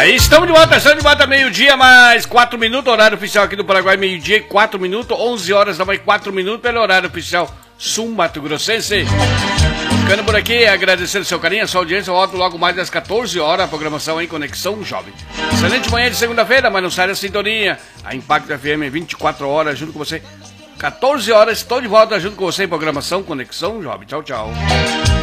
Estamos de volta, meio-dia, mais 4 minutos, horário oficial aqui do Paraguai, meio-dia, 4 minutos, 11 horas da manhã, 4 minutos, pelo horário oficial Sul Mato Grossense. Ficando por aqui, agradecendo o seu carinho, a sua audiência, eu volto logo mais das 14 horas, a programação em Conexão Jovem. Excelente manhã de segunda-feira, mas não sai da sintonia, a Impacto FM 24 horas junto com você. 14 horas, estou de volta junto com você em programação Conexão Jovem. Tchau, tchau.